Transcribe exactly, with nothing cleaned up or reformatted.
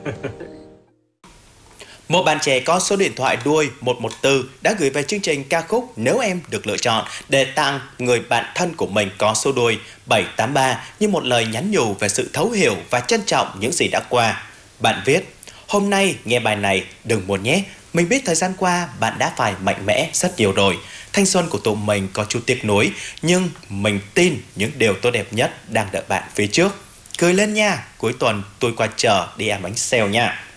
Một bạn trẻ có số điện thoại đuôi một một bốn đã gửi về chương trình ca khúc Nếu Em Được Lựa Chọn để tặng người bạn thân của mình có số đuôi bảy tám ba như một lời nhắn nhủ về sự thấu hiểu và trân trọng những gì đã qua. Bạn viết: hôm nay nghe bài này đừng buồn nhé. Mình biết thời gian qua bạn đã phải mạnh mẽ rất nhiều rồi. Thanh xuân của tụi mình có chút tiếc nuối, nhưng mình tin những điều tốt đẹp nhất đang đợi bạn phía trước. Cười lên nha, cuối tuần tôi qua chợ đi ăn bánh xèo nha.